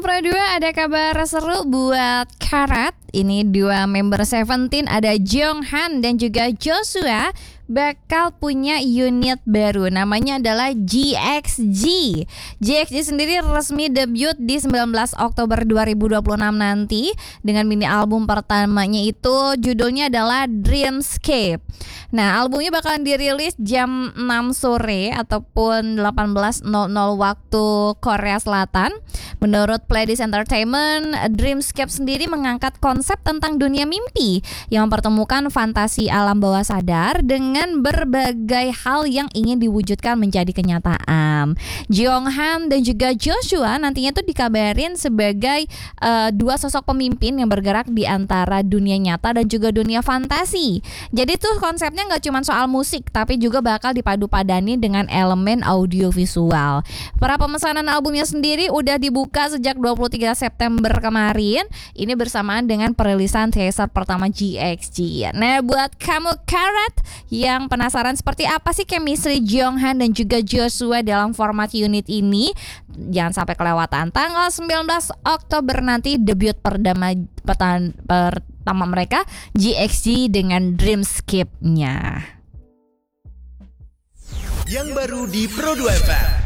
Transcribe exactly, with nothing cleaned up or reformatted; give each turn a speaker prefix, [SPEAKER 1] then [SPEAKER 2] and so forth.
[SPEAKER 1] Pro dua ada kabar seru buat Karat. Ini dua member Seventeen, ada Jonghan dan juga Joshua, bakal punya unit baru. Namanya adalah G X G. G X G sendiri resmi debut di sembilan belas Oktober dua ribu dua puluh enam nanti dengan mini album pertamanya itu judulnya adalah Dreamscape. Nah, albumnya bakalan dirilis jam enam sore ataupun delapan belas nol nol waktu Korea Selatan. Menurut Pledis Entertainment, Dreamscape sendiri mengangkat konsep tentang dunia mimpi yang mempertemukan fantasi alam bawah sadar dengan berbagai hal yang ingin diwujudkan menjadi kenyataan. Jonghan dan juga Joshua nantinya tuh dikabarin sebagai uh, dua sosok pemimpin yang bergerak di antara dunia nyata dan juga dunia fantasi. Jadi tuh konsepnya nggak cuma soal musik, tapi juga bakal dipadu-padani dengan elemen audiovisual. Para pemesanan albumnya sendiri udah dibuka sejak dua puluh tiga September kemarin. Ini bersamaan dengan perilisan teaser pertama G X G. Nah, buat kamu Karat yang penasaran seperti apa sih chemistry Jonghan dan juga Joshua dalam format unit ini, jangan sampai kelewatan. Tanggal sembilan belas Oktober nanti debut perdana pertama mereka G X G dengan Dreamscape-nya.
[SPEAKER 2] Yang baru di Pro dua F M.